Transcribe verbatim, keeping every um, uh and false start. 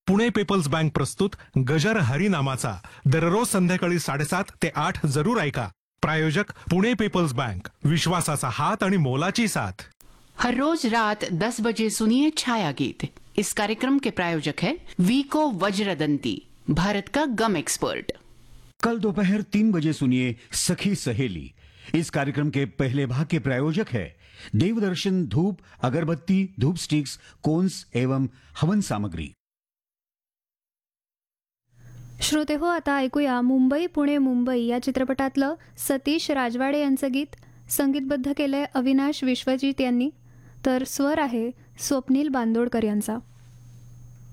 Pune people's bank प्रस्तुत गजर हरिनामाचा दररोज संध्याकाळी साडेसात ते आठ जरूर ऐका. प्रायोजक पुणे पीपल्स बँक, विश्वासाचा हात आणि मोलाची साथ. हर रोज रात दस बजे सुनिए छाया गीत. इस कार्यक्रम के प्रायोजक है वीको वज्रदंती, भारत का गम एक्सपर्ट. कल दोपहर तीन बजे सुनिए सखी सहेली. इस कार्यक्रम के पहले भाग के प्रायोजक है देवदर्शन धूप, अगरबत्ती, धूप स्टिक्स, कोन्स एवं हवन सामग्री. श्रोते हो, आता ऐकूया मुंबई पुणे मुंबई या चित्रपटातलं सतीश राजवाडे यांचं गीत. संगीतबद्ध केलंय अविनाश विश्वजित यांनी, तर स्वर आहे स्वप्नील बांदोडकर यांचा.